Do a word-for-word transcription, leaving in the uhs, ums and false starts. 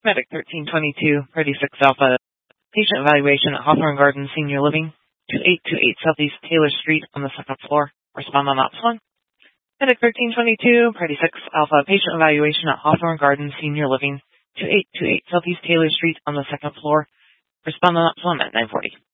Medic thirteen twenty-two, Party six Alpha. Patient evaluation at Hawthorne Gardens Senior Living, two eight two eight Southeast Taylor Street on the second floor. Respond on ops one. Medic thirteen twenty-two, Party six Alpha. Patient evaluation at Hawthorne Gardens Senior Living, two eight two eight Southeast Taylor Street on the second floor. Respond on ops one at nine forty.